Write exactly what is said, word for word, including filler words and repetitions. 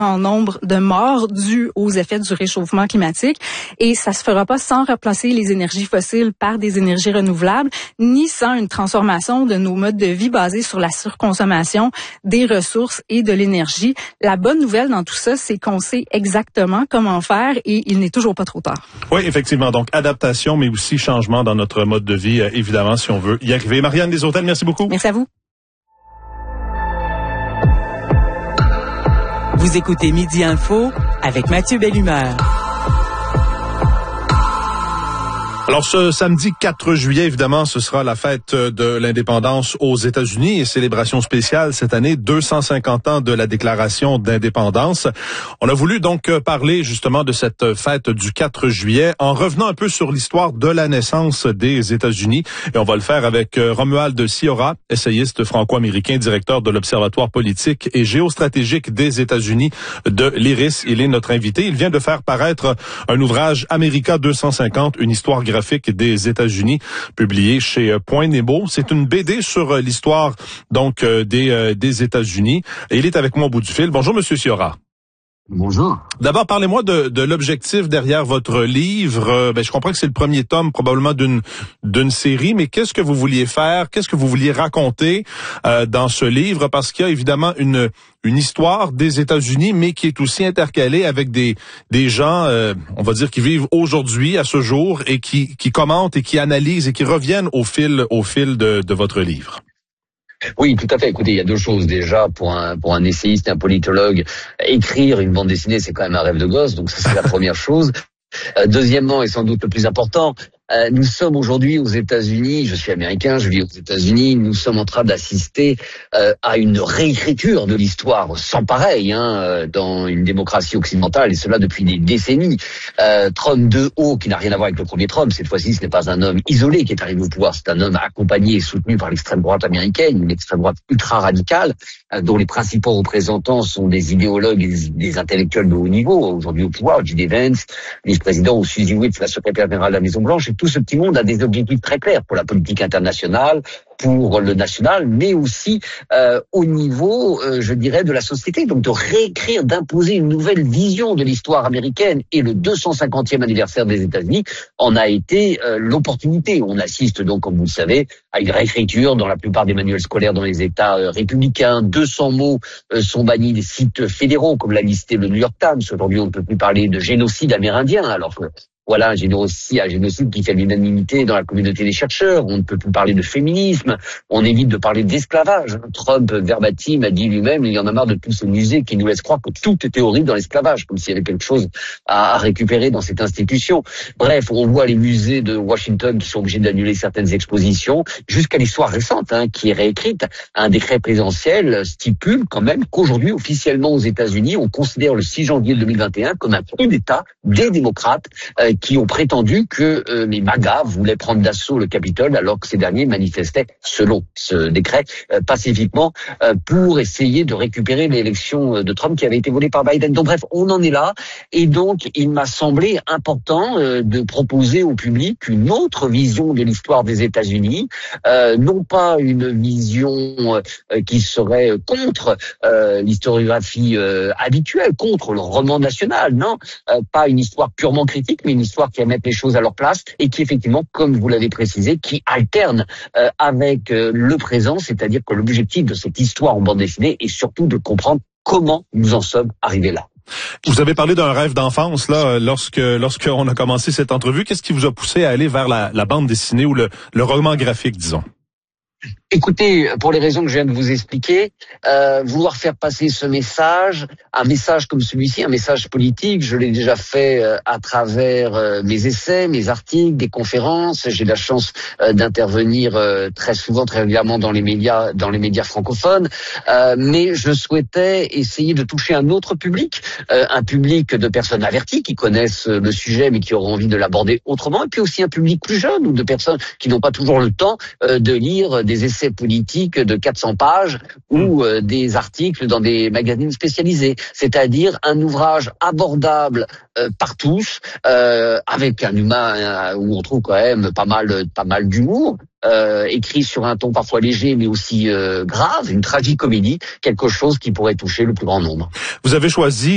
en nombre de morts dus aux effets du réchauffement climatique. Et ça se fera pas sans remplacer les énergies fossiles par des énergies renouvelables, ni sans une transformation de nos modes de vie basés sur la surconsommation des ressources et de l'énergie. La bonne nouvelle dans tout ça, c'est qu'on sait exactement comment faire et il n'est toujours pas trop tard. Oui, effectivement. Donc, adaptation, mais aussi changement dans notre mode de vie, euh, évidemment, si on veut y arriver. Marianne Desautels, merci beaucoup. Merci à vous. Vous écoutez Midi Info avec Mathieu Bellumeur. Alors, ce samedi quatre juillet, évidemment, ce sera la fête de l'indépendance aux États-Unis et célébration spéciale cette année, deux cent cinquante ans de la déclaration d'indépendance. On a voulu donc parler justement de cette fête du quatre juillet en revenant un peu sur l'histoire de la naissance des États-Unis. Et on va le faire avec Romuald Sciorra, essayiste franco-américain, directeur de l'Observatoire politique et géostratégique des États-Unis de l'I R I S. Il est notre invité. Il vient de faire paraître un ouvrage America deux cent cinquante, une histoire graphique des États-Unis, publié chez Point Nemo. C'est une B D sur l'histoire donc des des États-Unis. Et il est avec moi au bout du fil. Bonjour, Monsieur Sciorra. Bonjour. D'abord, parlez-moi de, de l'objectif derrière votre livre. Euh, ben, je comprends que c'est le premier tome probablement d'une d'une série, mais qu'est-ce que vous vouliez faire? Qu'est-ce que vous vouliez raconter euh, dans ce livre? Parce qu'il y a évidemment une une histoire des États-Unis, mais qui est aussi intercalée avec des des gens, euh, on va dire, qui vivent aujourd'hui, à ce jour, et qui qui commentent et qui analysent et qui reviennent au fil au fil de, de votre livre. Oui, tout à fait. Écoutez, il y a deux choses. Déjà, pour un pour un essayiste, un politologue, écrire une bande dessinée, c'est quand même un rêve de gosse. Donc ça, c'est la première chose. Euh, deuxièmement, et sans doute le plus important, euh, nous sommes aujourd'hui aux États-Unis, je suis américain, je vis aux États-Unis, nous sommes en train d'assister euh, à une réécriture de l'histoire sans pareil hein, dans une démocratie occidentale, et cela depuis des décennies. Euh, Trump deux haut, qui n'a rien à voir avec le premier Trump, cette fois-ci ce n'est pas un homme isolé qui est arrivé au pouvoir, c'est un homme accompagné et soutenu par l'extrême droite américaine, une extrême droite ultra radicale, euh, dont les principaux représentants sont des idéologues et des, des intellectuels de haut niveau, aujourd'hui au pouvoir, J D Vance, vice-président, ou Suzy Witt, la secrétaire générale de la Maison-Blanche. Et tout ce petit monde a des objectifs très clairs pour la politique internationale, pour le national, mais aussi euh, au niveau, euh, je dirais, de la société. Donc de réécrire, d'imposer une nouvelle vision de l'histoire américaine. Et le deux cent cinquantième anniversaire des États-Unis en a été euh, l'opportunité. On assiste donc, comme vous le savez, à une réécriture dans la plupart des manuels scolaires dans les États euh, républicains. deux cents mots euh, sont bannis des sites fédéraux, comme l'a listé le New York Times. Aujourd'hui, on ne peut plus parler de génocide amérindien, alors que voilà un génocide, un génocide qui fait l'unanimité dans la communauté des chercheurs. On ne peut plus parler de féminisme. On évite de parler d'esclavage. Trump, verbatim, a dit lui-même, il y en a marre de tous ces musées qui nous laissent croire que tout était horrible dans l'esclavage, comme s'il y avait quelque chose à, à récupérer dans cette institution. Bref, on voit les musées de Washington qui sont obligés d'annuler certaines expositions, jusqu'à l'histoire récente, hein, qui est réécrite. Un décret présidentiel stipule quand même qu'aujourd'hui, officiellement aux États-Unis, on considère le six janvier deux mille vingt et un comme un coup d'État des démocrates, euh, qui ont prétendu que euh, les MAGA voulaient prendre d'assaut le Capitole, alors que ces derniers manifestaient, selon ce décret, euh, pacifiquement, euh, pour essayer de récupérer l'élection de Trump qui avait été volée par Biden. Donc bref, on en est là, et donc il m'a semblé important euh, de proposer au public une autre vision de l'histoire des États-Unis, euh, non pas une vision euh, qui serait contre euh, l'historiographie euh, habituelle, contre le roman national, non, euh, pas une histoire purement critique, mais une histoire qui va mettre les choses à leur place et qui effectivement, comme vous l'avez précisé, qui alterne euh, avec euh, le présent, c'est-à-dire que l'objectif de cette histoire en bande dessinée est surtout de comprendre comment nous en sommes arrivés là. Vous avez parlé d'un rêve d'enfance là, lorsque lorsqu'on a commencé cette entrevue. Qu'est-ce qui vous a poussé à aller vers la, la bande dessinée ou le, le roman graphique, disons? Écoutez, pour les raisons que je viens de vous expliquer, euh, vouloir faire passer ce message, un message comme celui-ci, un message politique, je l'ai déjà fait euh, à travers euh, mes essais, mes articles, des conférences. J'ai la chance euh, d'intervenir euh, très souvent, très régulièrement dans les médias, dans les médias francophones. Euh, mais je souhaitais essayer de toucher un autre public, euh, un public de personnes averties qui connaissent le sujet, mais qui auront envie de l'aborder autrement, et puis aussi un public plus jeune ou de personnes qui n'ont pas toujours le temps euh, de lire des essais politiques de quatre cents pages ou euh, des articles dans des magazines spécialisés. C'est-à-dire un ouvrage abordable euh, par tous, euh, avec un humain euh, où on trouve quand même pas mal, pas mal d'humour, euh, écrit sur un ton parfois léger mais aussi euh, grave, une tragicomédie, quelque chose qui pourrait toucher le plus grand nombre. Vous avez choisi